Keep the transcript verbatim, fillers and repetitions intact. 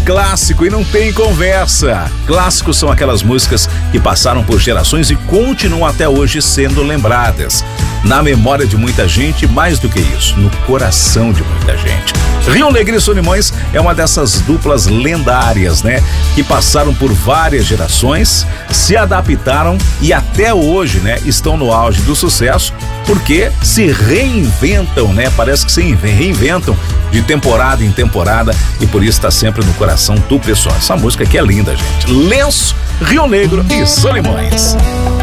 clássico e não tem conversa. Clássicos são aquelas músicas que passaram por gerações e continuam até hoje sendo lembradas. Na memória de muita gente, mais do que isso, no coração de muita gente. Rio Negro e Solimões é uma dessas duplas lendárias, né? Que passaram por várias gerações, se adaptaram e até hoje, né? Estão no auge do sucesso porque se reinventam, né? Parece que se reinventam de temporada em temporada e por isso está sempre no coração do pessoal. Essa música aqui é linda, gente. Lenço, Rio Negro e Solimões.